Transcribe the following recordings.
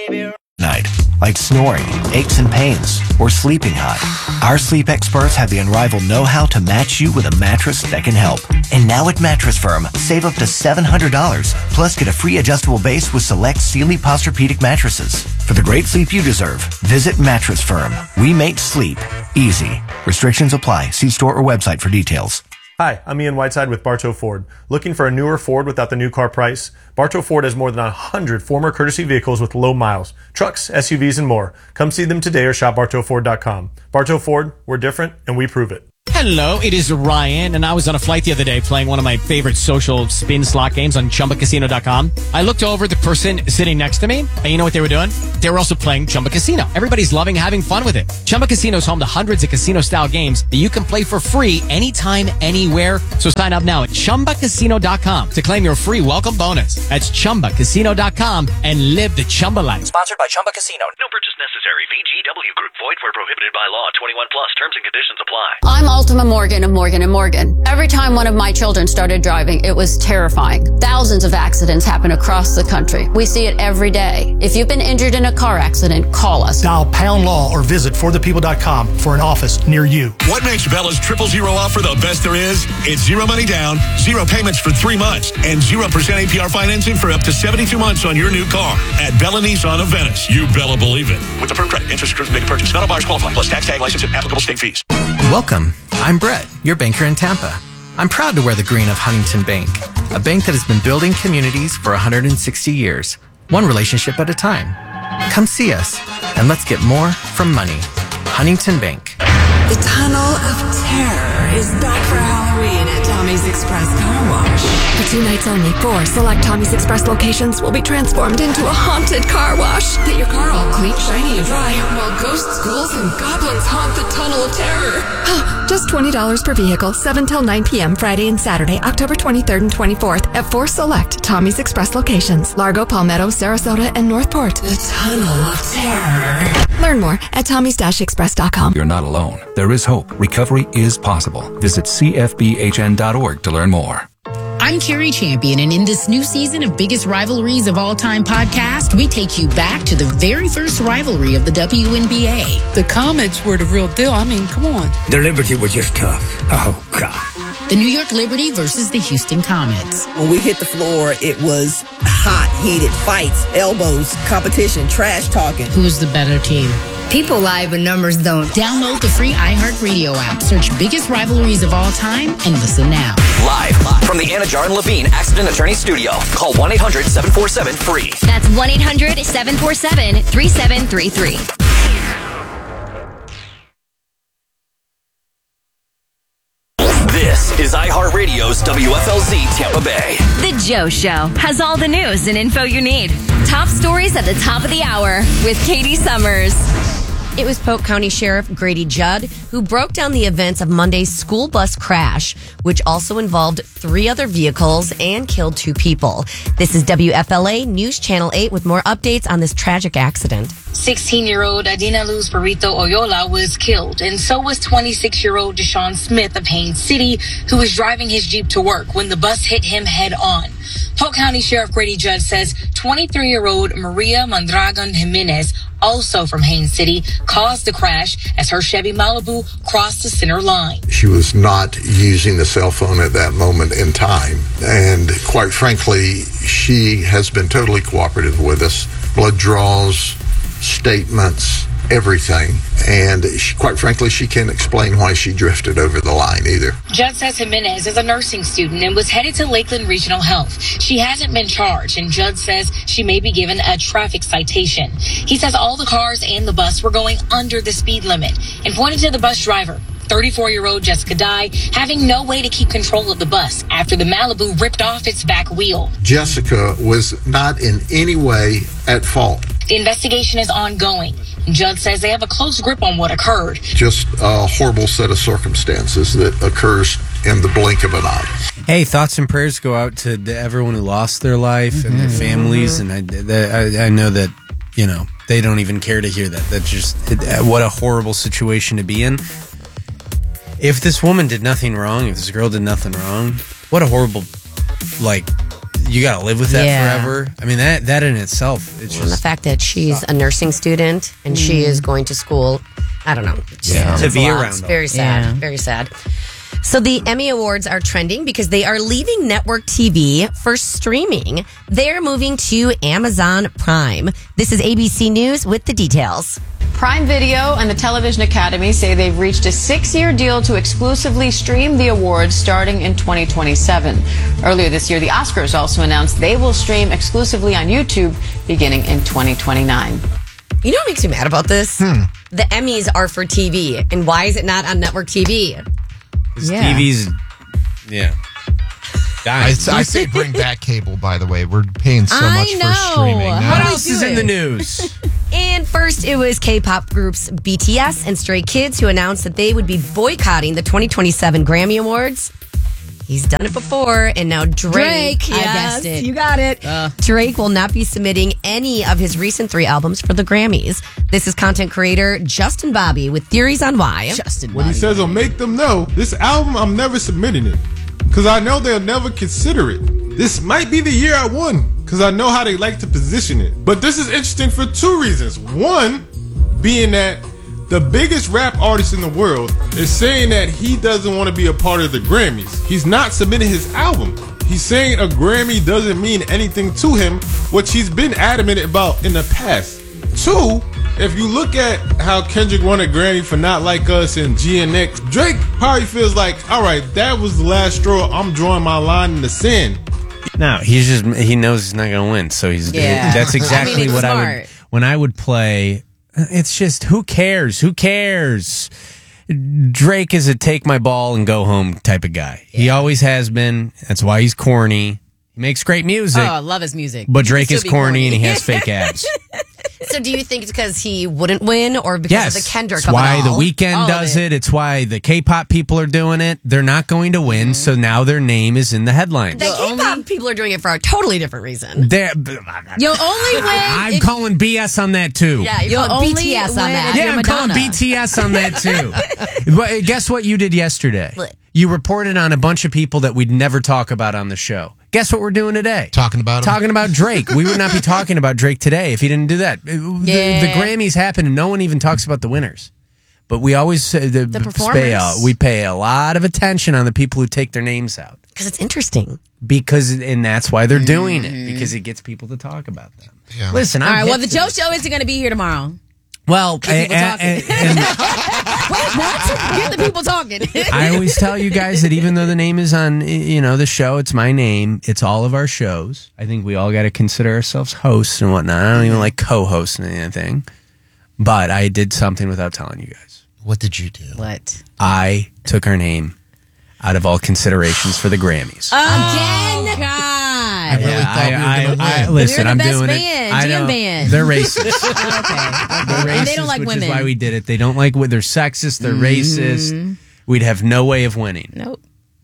Night, like snoring, aches and pains, or sleeping hot. Our sleep experts have the unrivaled know-how to match you with a mattress that can help. And now at Mattress Firm, save up to $700, plus get a free adjustable base with select Sealy Posturepedic mattresses. For the great sleep you deserve, visit Mattress Firm. We make sleep easy. Restrictions apply. See store or website for details. Hi, I'm Ian Whiteside with Bartow Ford. Looking for a newer Ford without the new car price? Bartow Ford has more than 100 former courtesy vehicles with low miles, trucks, SUVs, and more. Come see them today or shop BartowFord.com. Bartow Ford, we're different, and we prove it. Hello, it is Ryan, and I was on a flight the other day playing one of my favorite social spin slot games on ChumbaCasino.com. I looked over at the person sitting next to me, and you know what they were doing? They were also playing Chumba Casino. Everybody's loving having fun with it. Chumba Casino is home to hundreds of casino-style games that you can play for free anytime, anywhere. So sign up now at ChumbaCasino.com to claim your free welcome bonus. That's ChumbaCasino.com and live the Chumba life. Sponsored by Chumba Casino. No purchase necessary. VGW Group. Void where prohibited by law. 21 plus. Terms and conditions apply. I'm Ultima Morgan of Morgan & Morgan. Every time one of my children started driving, it was terrifying. Thousands of accidents happen across the country. We see it every day. If you've been injured in a car accident, call us. Dial pound law or visit forthepeople.com for an office near you. What makes Bella's 000 offer the best there is? It's 0 money down, 0 payments for 3 months, and 0% APR financing for up to 72 months on your new car at Bella Nissan of Venice. You Bella believe it. With approved credit, interest accrues make a purchase. Not all buyers qualify. Plus tax, tag, license, and applicable state fees. Welcome. I'm Brett, your banker in Tampa. I'm proud to wear the green of Huntington Bank, a bank that has been building communities for 160 years, one relationship at a time. Come see us, and let's get more from money. Huntington Bank. The Tunnel of Terror is back for Halloween at Tommy's Express Car Wash. For 2 nights only, 4 select Tommy's Express locations will be transformed into a haunted car wash. Get your car all clean, shiny, and dry while ghosts, ghouls, and goblins haunt the Tunnel of Terror. Just $20 per vehicle, 7 till 9 p.m. Friday and Saturday, October 23rd and 24th at 4 select Tommy's Express locations. Largo, Palmetto, Sarasota, and Northport. The Tunnel of Terror. Learn more at Tommy's-Express.com. You're not alone. There is hope. Recovery is possible. Visit cfbhn.org to learn more. I'm Carrie Champion, and in this new season of Biggest Rivalries of All Time podcast, we take you back to the very first rivalry of the WNBA. The Comets were the real deal. I mean, come on. The Liberty were just tough. Oh, God. The New York Liberty versus the Houston Comets. When we hit the floor, it was hot, heated fights, elbows, competition, trash talking. Who's the better team? People lie, but numbers don't. Download the free iHeartRadio app. Search Biggest Rivalries of All Time and listen now. Live from the Anna Jar and Levine Accident Attorney Studio. Call 1-800-747-FREE. That's 1-800-747-3733. This is iHeartRadio's WFLZ Tampa Bay. The Joe Show has all the news and info you need. Top stories at the top of the hour with Katie Summers. It was Polk County Sheriff Grady Judd who broke down the events of Monday's school bus crash, which also involved 3 other vehicles and killed 2 people. This is WFLA News Channel 8 with more updates on this tragic accident. 16-year-old Adina Luz Perito Oyola was killed, and so was 26-year-old Deshaun Smith of Haines City, who was driving his Jeep to work when the bus hit him head on. Polk County Sheriff Grady Judd says 23-year-old Maria Mondragon Jimenez, also from Haines City, caused the crash as her Chevy Malibu crossed the center line. She was not using the cell phone at that moment in time. And quite frankly, she has been totally cooperative with us. Blood draws, statements, everything. And quite frankly, she can't explain why she drifted over the line either. Judd says Jimenez is a nursing student and was headed to Lakeland Regional Health. She hasn't been charged, and Judd says she may be given a traffic citation. He says all the cars and the bus were going under the speed limit and pointed to the bus driver, 34-year-old Jessica Dye, having no way to keep control of the bus after the Malibu ripped off its back wheel. Jessica was not in any way at fault. The investigation is ongoing. Judd says they have a close grip on what occurred. Just a horrible set of circumstances that occurs in the blink of an eye. Hey, thoughts and prayers go out to everyone who lost their life and their families. And I know that, you know, they don't even care to hear that. That's just, what a horrible situation to be in. If this woman did nothing wrong, if this girl did nothing wrong, what a horrible, you got to live with that Yeah. forever. I mean, that in itself, it's And the just fact that she's a nursing student and she is going to school, I don't know. It's to it's be a lot. around. It's very sad. Yeah. Very sad. So the Emmy Awards are trending because they are leaving network TV for streaming. They're moving to Amazon Prime. This is ABC News with the details. Prime Video and the Television Academy say they've reached a 6-year deal to exclusively stream the awards starting in 2027. Earlier this year, the Oscars also announced they will stream exclusively on YouTube beginning in 2029. You know what makes me mad about this? The Emmys are for TV. And why is it not on network TV? TV's, I say bring back cable, by the way. We're paying so much for streaming now. What else is in the news? And first, it was K-pop groups BTS and Stray Kids who announced that they would be boycotting the 2027 Grammy Awards. He's done it before, and now Drake. I guessed it. You got it. Drake will not be submitting any of his recent 3 albums for the Grammys. This is content creator Justin Bobby with theories on why. What he says will make them know this album, I'm never submitting it. Because I know they'll never consider it. This might be the year I won. Because I know how they like to position it. But this is interesting for 2 reasons. One, being that the biggest rap artist in the world is saying that he doesn't want to be a part of the Grammys. He's not submitting his album. He's saying a Grammy doesn't mean anything to him, which he's been adamant about in the past. 2, if you look at how Kendrick won a Grammy for Not Like Us and GNX, Drake probably feels like, all right, that was the last straw. I'm drawing my line in the sand. No, he knows he's not going to win. So that's exactly it's what smart. I would, when I would play. It's just, who cares? Who cares? Drake is a take my ball and go home type of guy. He always has been. That's why he's corny. He makes great music. Oh, I love his music. But He can Drake still is be corny and he has fake abs. So do you think it's because he wouldn't win or because Yes. of the Kendrick It's of it why all? The Weeknd does it. It's why the K-pop people are doing it. They're not going to win, so now their name is in the headlines. The K-pop people are doing it for a totally different reason. You'll only win. I'm calling BS on that too. Yeah, you're You'll calling only BTS on win that. if Yeah, you're I'm calling Madonna. BTS on that too. But guess what you did yesterday? What? You reported on a bunch of people that we'd never talk about on the show. Guess what we're doing today? Talking about him? Talking about Drake. We would not be talking about Drake today if he didn't do that. The Grammys happen and no one even talks about the winners. But we always say The performers. we pay a lot of attention on the people who take their names out. Because it's interesting. And that's why they're doing it, because it gets people to talk about them. Yeah. Listen, All I'm right, well, hip the to Joe this. Show isn't going to be here tomorrow. Well, Wait, what? Get the people talking. I always tell you guys that even though the name is on, the show, it's my name. It's all of our shows. I think we all got to consider ourselves hosts and whatnot. I don't even like co-hosting anything. But I did something without telling you guys. What did you do? What? I took our name out of all considerations for the Grammys. Again? God. I really thought we were going to win. Listen, We're the I'm best doing band, it. I jam know. band. They're racist. Okay. They're racist, And they don't like which women. is why we did it. They don't like they're sexist. They're racist. We'd have no way of winning. Nope.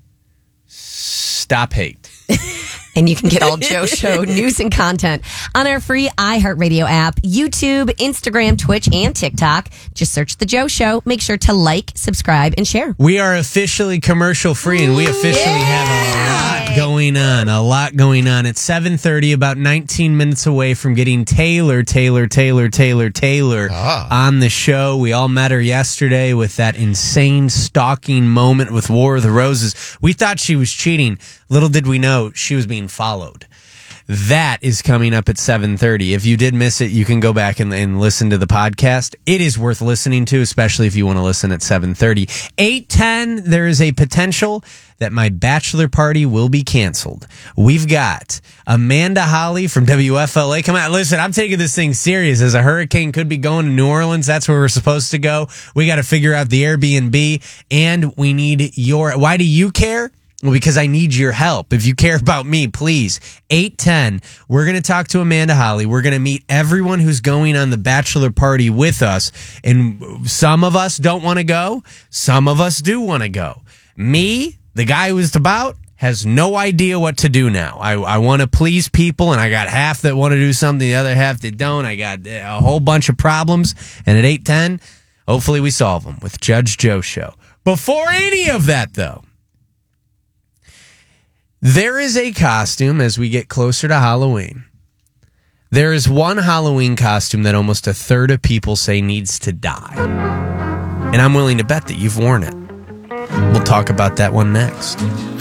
Stop hate. And you can get all Joe Show news and content on our free iHeartRadio app, YouTube, Instagram, Twitch, and TikTok. Just search The Joe Show. Make sure to like, subscribe, and share. We are officially commercial free, and we officially have a lot going on. It's 7:30, about 19 minutes away from getting Taylor on the show. We all met her yesterday with that insane stalking moment with War of the Roses. We thought she was cheating. Little did we know she was being followed. That is coming up at 7:30. If you did miss it, you can go back and listen to the podcast. It is worth listening to, especially if you want to listen at 7:30. 8:10, there is a potential that my bachelor party will be canceled. We've got Amanda Holly from WFLA. Come on, listen, I'm taking this thing serious. As a hurricane could be going to New Orleans, that's where we're supposed to go. We got to figure out the Airbnb, and we need why do you care? Well, because I need your help. If you care about me, please. 8:10, we're going to talk to Amanda Holly. We're going to meet everyone who's going on the bachelor party with us. And some of us don't want to go. Some of us do want to go. Me, the guy who's about, has no idea what to do now. I want to please people, and I got half that want to do something, the other half that don't. I got a whole bunch of problems. And at 8:10, hopefully we solve them with Judge Joe Show. Before any of that, though, There is a costume as we get closer to Halloween. There is one Halloween costume that almost a third of people say needs to die. And I'm willing to bet that you've worn it. We'll talk about that one next.